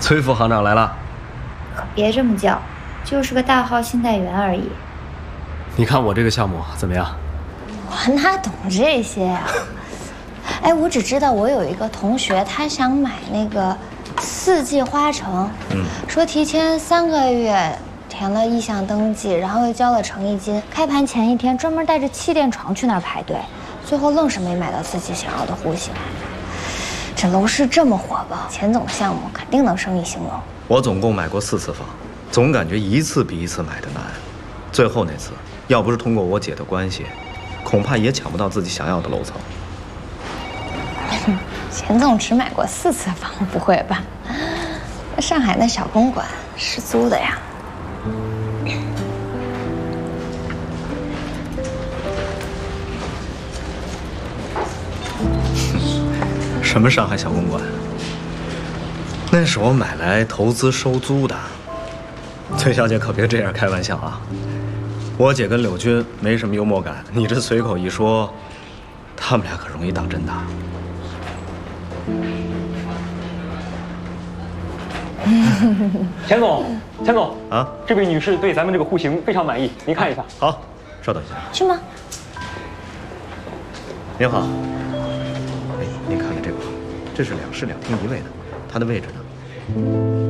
崔副行长来了。 可别这么叫，就是个大号信贷员而已。 你看我这个项目怎么样？ 我哪懂这些呀？哎，我只知道我有一个同学，他想买那个4季花城，说提前3个月填了意向登记，然后又交了诚意金，开盘前1天专门带着气垫床去那儿排队，最后愣是没买到自己想要的户型。这楼市这么火爆，钱总的项目肯定能生意兴隆。 我总共买过4次房，总感觉一次比一次买的难。最后那次，要不是通过我姐的关系，恐怕也抢不到自己想要的楼层。 钱总只买过4次房，不会吧？那上海那小公馆是租的呀。 什么上海小公馆？那是我买来投资收租的。崔小姐可别这样开玩笑啊！我姐跟柳军没什么幽默感，你这随口一说，他们俩可容易当真的。 钱总啊， 这位女士对咱们这个户型非常满意，您看一下。 好，稍等一下。 去吗？ 您好。哎，您看看这个，这是2室2厅1卫的，它的位置呢？